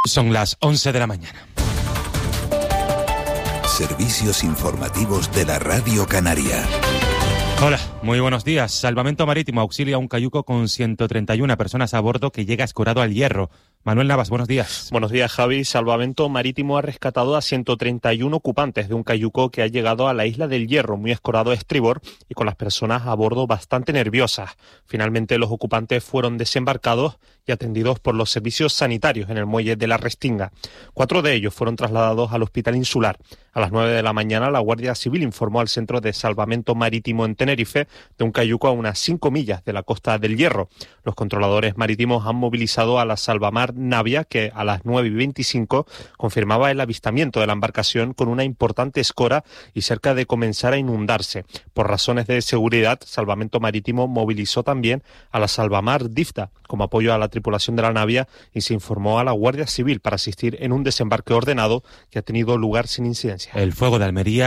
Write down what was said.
Son las 11 de la mañana. Servicios informativos de la Radio Canaria. Hola, muy buenos días. Salvamento Marítimo auxilia a un cayuco con 131 personas a bordo que llega escorado al Hierro. Manuel Navas, buenos días. Buenos días, Javi. Salvamento Marítimo ha rescatado a 131 ocupantes de un cayuco que ha llegado a la isla del Hierro, muy escorado a estribor y con las personas a bordo bastante nerviosas. Finalmente, los ocupantes fueron desembarcados y atendidos por los servicios sanitarios en el muelle de la Restinga. 4 de ellos fueron trasladados al Hospital Insular. A las 9 de la mañana, la Guardia Civil informó al Centro de Salvamento Marítimo en Tenerife de un cayuco a unas 5 millas de la costa del Hierro. Los controladores marítimos han movilizado a la Salvamar Navia, que a las 9:25 confirmaba el avistamiento de la embarcación con una importante escora y cerca de comenzar a inundarse. Por razones de seguridad, Salvamento Marítimo movilizó también a la Salvamar Difta como apoyo a la tripulación de la Navia y se informó a la Guardia Civil para asistir en un desembarque ordenado que ha tenido lugar sin incidencia. El fuego de Almería